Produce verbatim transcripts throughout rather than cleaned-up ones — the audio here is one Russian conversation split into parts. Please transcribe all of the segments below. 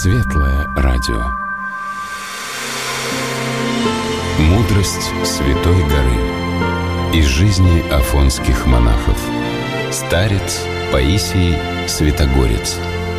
Светлое радио. Мудрость Святой горы. Из жизни афонских монахов. Старец Паисий Святогорец.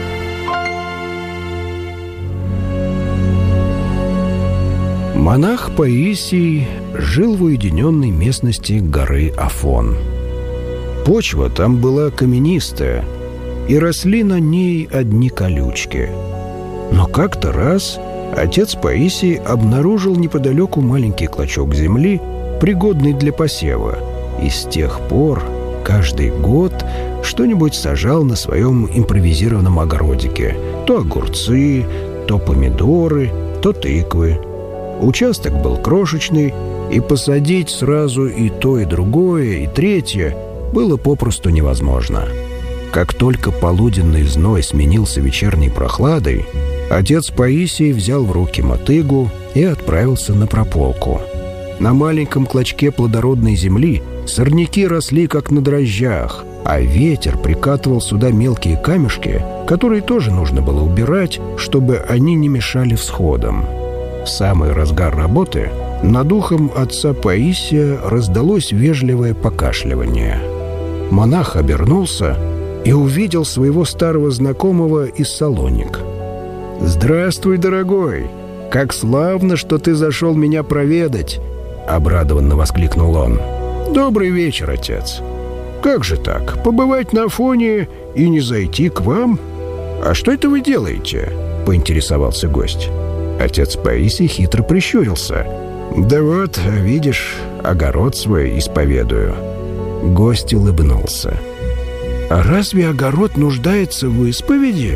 Монах Паисий жил в уединенной местности горы Афон. Почва там была каменистая, и росли на ней одни колючки. Но как-то раз отец Паисий обнаружил неподалеку маленький клочок земли, пригодный для посева, и с тех пор каждый год что-нибудь сажал на своем импровизированном огородике. То огурцы, то помидоры, то тыквы. Участок был крошечный, и посадить сразу и то, и другое, и третье было попросту невозможно. Как только полуденный зной сменился вечерней прохладой, отец Паисий взял в руки мотыгу и отправился на прополку. На маленьком клочке плодородной земли сорняки росли как на дрожжах, а ветер прикатывал сюда мелкие камешки, которые тоже нужно было убирать, чтобы они не мешали всходам. В самый разгар работы над ухом отца Паисия раздалось вежливое покашливание. Монах обернулся и увидел своего старого знакомого из Салоник. «Здравствуй, дорогой! Как славно, что ты зашел меня проведать!» — обрадованно воскликнул он. «Добрый вечер, отец! Как же так, побывать на Афоне и не зайти к вам? А что это вы делаете?» — поинтересовался гость. Отец Паисий хитро прищурился. «Да вот, видишь, огород свой исповедую». Гость улыбнулся. «А разве огород нуждается в исповеди?»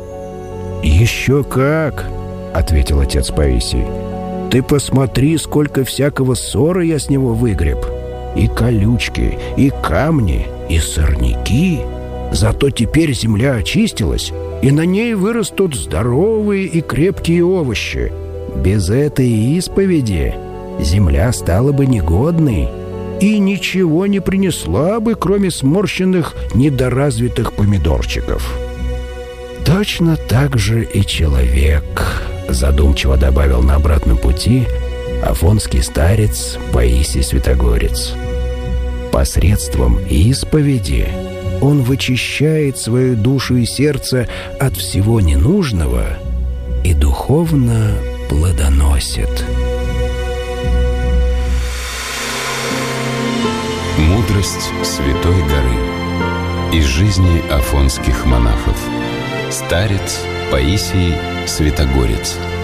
«Еще как!» — ответил отец Паисий. «Ты посмотри, сколько всякого ссора я с него выгреб. И колючки, и камни, и сорняки. Зато теперь земля очистилась, и на ней вырастут здоровые и крепкие овощи. Без этой исповеди земля стала бы негодной и ничего не принесла бы, кроме сморщенных, недоразвитых помидорчиков». «Точно так же и человек», — задумчиво добавил на обратном пути афонский старец Паисий Святогорец. «Посредством исповеди он вычищает свою душу и сердце от всего ненужного и духовно плодоносит». Мудрость Святой горы. Из жизни афонских монахов. Старец Паисий Святогорец.